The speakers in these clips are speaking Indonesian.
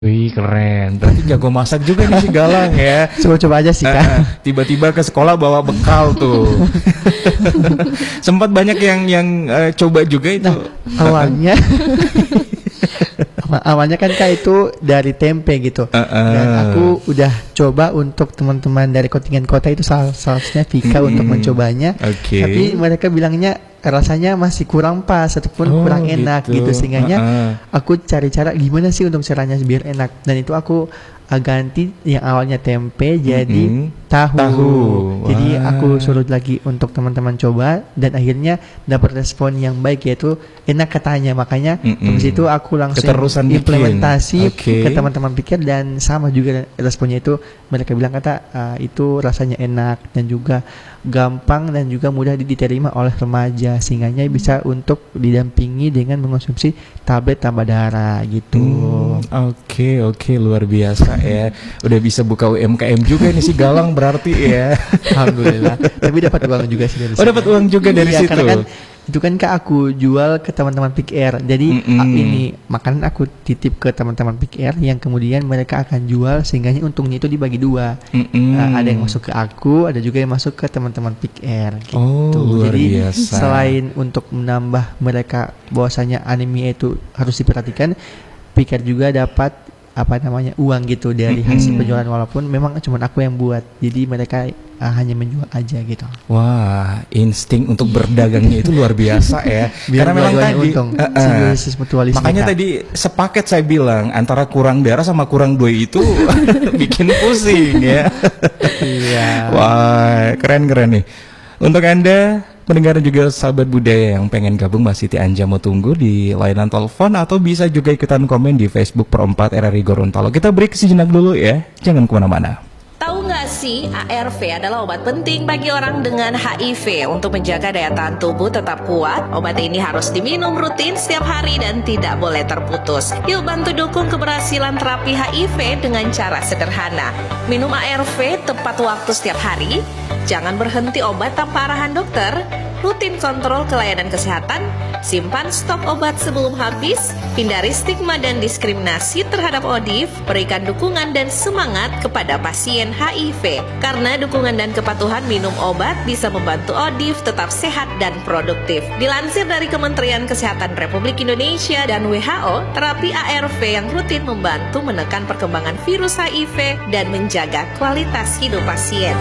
Wih keren, berarti jago masak juga nih si Galang ya. Coba-coba aja sih Kak. Tiba-tiba ke sekolah bawa bekal tuh. Sempat banyak yang coba juga itu. Awalnya awalnya kan Kak itu dari tempe gitu. Dan aku udah coba untuk teman-teman dari kontingen kota itu salah-satunya Vika untuk mencobanya. Tapi mereka bilangnya rasanya masih kurang pas ataupun kurang enak gitu, sehingganya aku cari cara gimana sih untuk caranya biar enak, dan itu aku ganti yang awalnya tempe jadi tahu. Jadi aku suruh lagi untuk teman-teman coba dan akhirnya dapat respon yang baik, yaitu enak katanya. Makanya habis itu aku langsung implementasi ke teman-teman pikir dan sama juga responnya itu mereka bilang itu rasanya enak dan juga gampang dan juga mudah diterima oleh remaja, sehingga bisa untuk didampingi dengan mengonsumsi tablet tambah darah gitu. Oke, luar biasa ya. Udah bisa buka UMKM juga nih si Galang berarti ya. Alhamdulillah. Tapi dapat uang juga sih dari situ. Dapat uang juga dari situ. Karena kan itu kan Kak aku jual ke teman-teman Pick Air. Jadi ini makanan aku titip ke teman-teman Pick Air yang kemudian mereka akan jual, sehingga untungnya itu dibagi dua. Ada yang masuk ke aku, ada juga yang masuk ke teman-teman Pick Air gitu. Luar Jadi biasa. selain untuk menambah mereka bahwasanya anemia itu harus diperhatikan, Pick Air juga dapat uang gitu dari hasil penjualan, walaupun memang cuma aku yang buat, jadi mereka hanya menjual aja gitu. Wah, insting untuk berdagangnya itu luar biasa ya. Karena memang tadi makanya tadi sepaket saya bilang antara kurang darah sama kurang doi itu bikin pusing ya. Iya. Wah, keren nih. Untuk Anda pendengar juga sahabat budaya yang pengen gabung, Mbak Siti Anja mau tunggu di layanan telepon atau bisa juga ikutan komen di Facebook Pro 4 RRI Gorontalo. Kita break sejenak dulu ya, jangan kemana-mana. Tahu nggak sih, ARV adalah obat penting bagi orang dengan HIV. Untuk menjaga daya tahan tubuh tetap kuat, obat ini harus diminum rutin setiap hari dan tidak boleh terputus. Yuk bantu dukung keberhasilan terapi HIV dengan cara sederhana. Minum ARV tepat waktu setiap hari, jangan berhenti obat tanpa arahan dokter, rutin kontrol kelayanan kesehatan, simpan stok obat sebelum habis, hindari stigma dan diskriminasi terhadap ODIF, berikan dukungan dan semangat kepada pasien HIV. Karena dukungan dan kepatuhan minum obat bisa membantu ODIF tetap sehat dan produktif. Dilansir dari Kementerian Kesehatan Republik Indonesia dan WHO, terapi ARV yang rutin membantu menekan perkembangan virus HIV dan menjaga kualitas hidup pasien.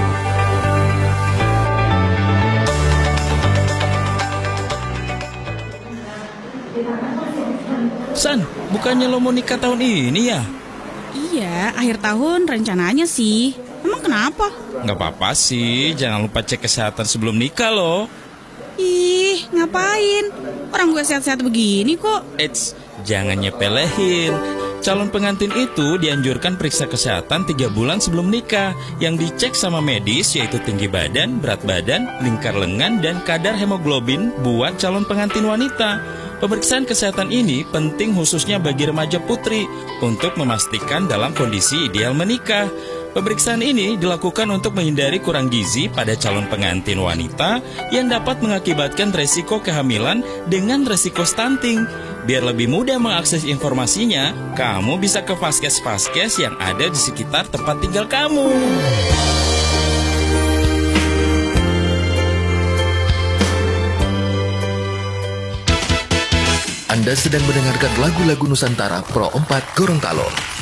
San, bukannya lo mau nikah tahun ini ya? Iya, akhir tahun rencananya sih. Emang kenapa? Nggak apa-apa sih, jangan lupa cek kesehatan sebelum nikah loh. Ih, ngapain? Orang gue sehat-sehat begini kok. Eits, jangan nyepelehin. Calon pengantin itu dianjurkan periksa kesehatan 3 bulan sebelum nikah. Yang dicek sama medis yaitu tinggi badan, berat badan, lingkar lengan, dan kadar hemoglobin buat calon pengantin wanita. Pemeriksaan kesehatan ini penting khususnya bagi remaja putri untuk memastikan dalam kondisi ideal menikah. Pemeriksaan ini dilakukan untuk menghindari kurang gizi pada calon pengantin wanita yang dapat mengakibatkan resiko kehamilan dengan resiko stunting. Biar lebih mudah mengakses informasinya, kamu bisa ke vaskes-vaskes yang ada di sekitar tempat tinggal kamu. Anda sedang mendengarkan lagu-lagu Nusantara Pro 4 Gorontalo.